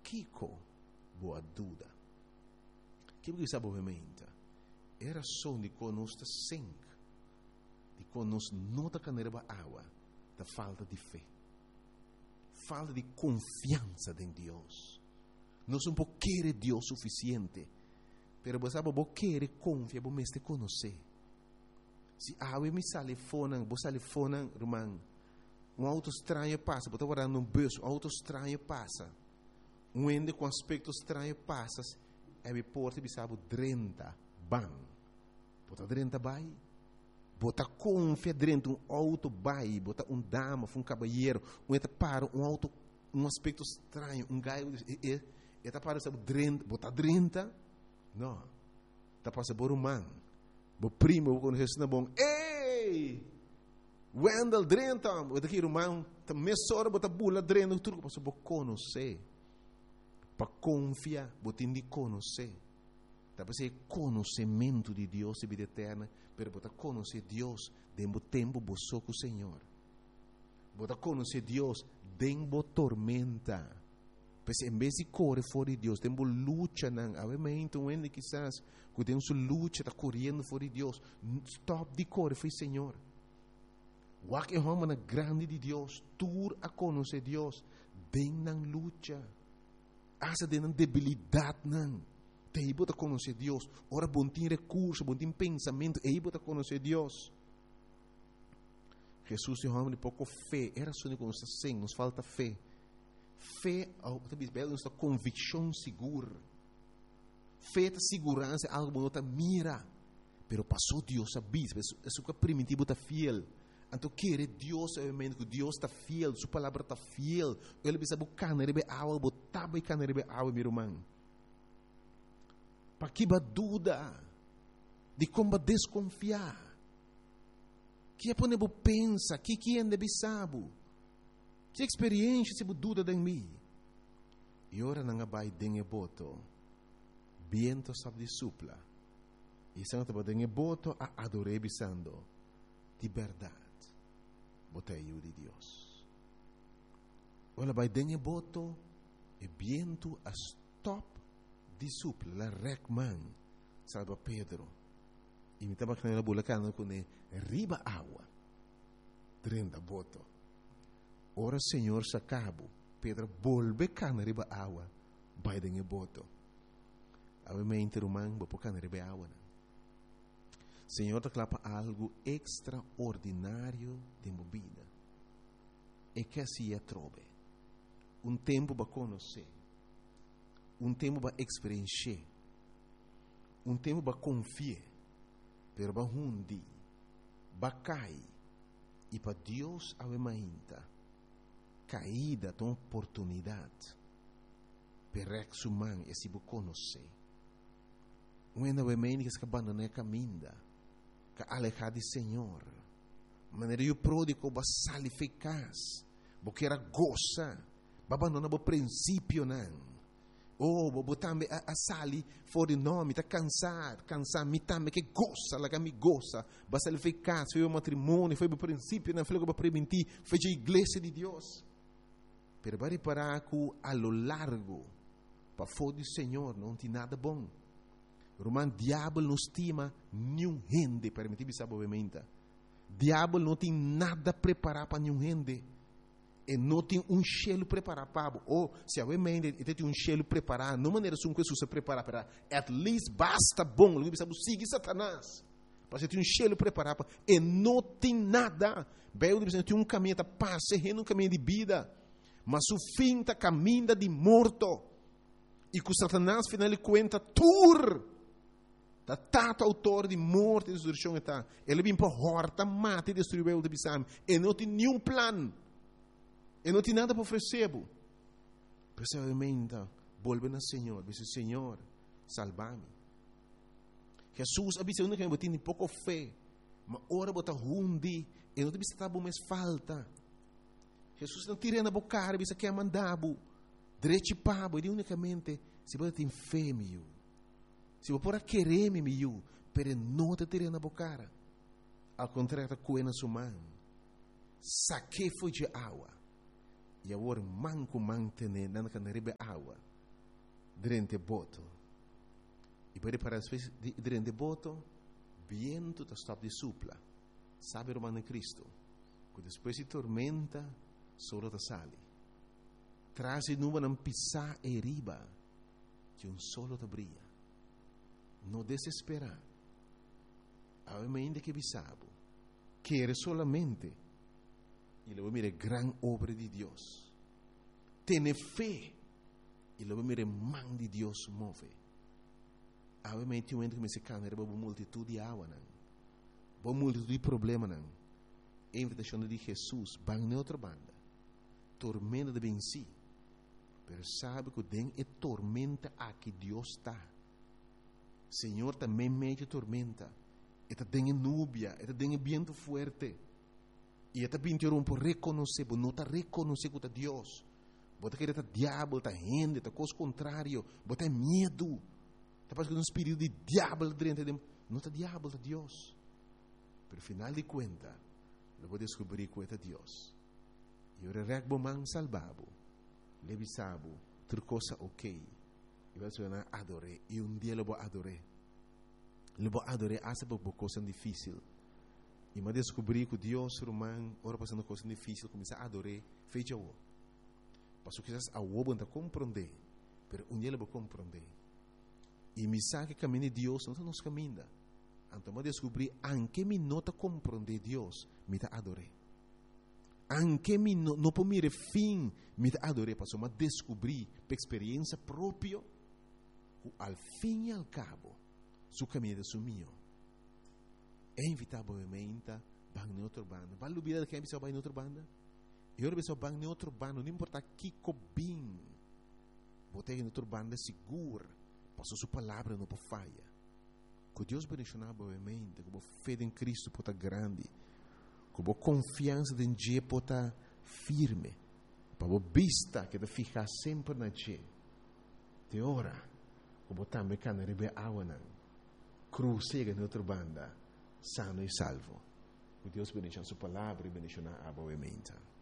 Kiko, boa dúvida. Que porque sabe obviamente, era só de conosco sink, de conosco nota que não água, da falta de fé, falta de confiança em Deus. Nós não queremos Deus suficiente, pero você sabe, você quer confiar, você mesmo conhecer. Se água me sale fora, você sale fora, irmão, auto estranho passa, você está guardando bus, auto estranho passa, ende com aspecto estranho passa, é porta me sabe 30 bang, bota 30 bai, bota confia dentro auto bai, bota dama, caballeiro, eta para auto, aspecto estranho, gaio, eta para sabe 30, bota 30, não, tá passa por man, bo primo quando isso não bom, ei, Wendel 30, bota aqui irmão, tá mesora bota bula 30, tudo passa por conhecer. Para confiar, você tem de conhecer. Para ser conhecimento de Deus e vida eterna, mas você conhecer Deus dentro do tempo que você com o Senhor. Você conhecer Deus dentro da tormenta. Porque em vez de correr fora de Deus, tem luta. Obviamente, onde quizás, que tem sua luta, está correndo fora de Deus. Stop de correr, foi Senhor. O que é uma grande de Deus, tur a conhecer Deus dentro da luta. Asa de debilidade não, te bota conhecer Deus. Ora bom tem recurso, bom tem pensamento, e bota conhecer Deus. Jesus é um homem de pouco fé. Era só que nos falta fé. Fé, talvez nossa convicção segura. Fé é segurança, algo que não mira. Pero passou Deus a bis, isso que primitivo está fiel. Então, quer Deus, obviamente, que Deus está fiel, sua palavra está fiel. Ele precisa buscar, rebe água, botar e rebe água, meu irmão. Para que dúvida de como desconfiar? Que é para não pensa, que é deve saber? Que experiência se dúvida em mim? E ora não vai dengue boto, viento sabe de supla. E se não te dengue boto, a adorei bisando de verdade. Bota ajuda de Deus. Olha, vai dengue boto e viento a stop de supla, la recman, salva Pedro. E me estava com a bulacana com riba água. 30 boto. Ora Senhor sacabo, Pedro volve cana riba água, vai dengue boto. Obviamente, irmão, vou pôr cana riba água. Senhor te clapa algo extraordinário de minha vida. E que assim é trove. Tempo para conhecer. Tempo para experienciar. Tempo para confiar. Pero para hundi. Para cair. E para Deus avemainta. Caída de uma oportunidade. Para exumar e se conhecer. Não avemainta que se abandona a caminha. Que alejar de Senhor. Maneira o pródigo vai sair eficaz. Porque era goza. Vai abandonar o princípio, não. Vou também a sair fora de nome. Está cansar. Me também que goza. Lá que me goza. Vai sair eficaz. Foi o matrimônio. Foi o princípio. Não foi o que vai prevenir. Foi a igreja de Deus. Pero vai reparar que a lo largo. Para fora do Senhor. Não tem nada bom. Romano, diabo não estima nenhum gente, permitido saber obviamente. Diabo não tem nada preparado para nenhum gente. E não tem cheiro preparado para. Ou, se obviamente, ele tem cheiro preparado, não maneira que Jesus se prepara para. At least basta bom. Ele sabe seguir Satanás. Para ter cheiro preparado. E não tem nada. Bem, tem caminho de paz, um caminho de vida. Mas o fim está caminho de morto. E que Satanás, final de conta, da tato autor de morte e destruição está. Ele vem para horta, mata e destruir o de Bissam. E não tem nenhum plano. E não tem nada para oferecer. Precisamente, volve ao Senhor. Diz: Senhor, salva-me. Jesus avisa que eu tenho pouco fé. Mas ora bota hundi. E não tem estar bom mais falta. Jesus não tira na boca. Avisa que é mandado. Direito pabo. E unicamente, se você tem fé, meu. Se você pode querer me miu, pero não te tirei na boca. Ao contrário, coe na sua mão. Saque foi de água. E agora manco mantene na canaribe água. durante boto. E poi para durante boto, viento ta stop di supla. Sabe romano Cristo. Que depois se tormenta, solo ta sali. Trasi nuva non pisa e riba, que un solo ta bria. Non desesperar. Ovviamente che vi sabo, che era solamente e lo mire gran obra di Dios. Tiene fe e lo mire man di Dios move. Ovviamente un que me se cana era uma multitud de água não. Uma multitud de problema não. A invitação de Jesus bang na outra banda. Tormenta de venci. Pero sabe que den é tormenta a que Deus está. Senhor também mete tormenta. Eta tem núbia, eta tem viento fuerte. E eta pintou por reconhecer, por não tá reconhecer que tá Deus. Bota que eta diabo, tá gente, tá coisa contrário, bota medo. Tá parece que um espírito de diabo dentro de não tá diabo, tá Deus. Pero final de conta, eu vou descobrir que é Deus. E eu regbo man salvabo, levisabo, ter coisa ok. E vai ser adoré, e dia eu vou adoré. Eu vou adorar hasta por coisa difícil. E me descobri que Deus romano, ora passando coisa difícil, começar a adorar, fecha o. Passo que a o não compreender, pero dia eu vou compreender. E me sabe que caminho de Deus, não nos caminha. Então me descobri, anche me nota compreender Deus, me ta adorei. Anche me não por mire fim, me ta adorei, passo me descobri, por experiência própria, al fim e al cabo, su caminho su mio. É inevitavelmente bang em outra banda. Vai lubida que é pessoa vai em outra banda. E outra pessoa bang em outra banda, não importa que cobim. Botei em outra banda segura, passou sua palavra não por falha. Que Deus bendicionar boamente, que a fé em Cristo pode grande, que a confiança em Deus pode firme, para a vista que te ficar sempre na Deus. De ora, que também can rebe água não. Cruzega em outra banda, sano e salvo. Que Deus bendiga sua palavra e bendiga a boa mente.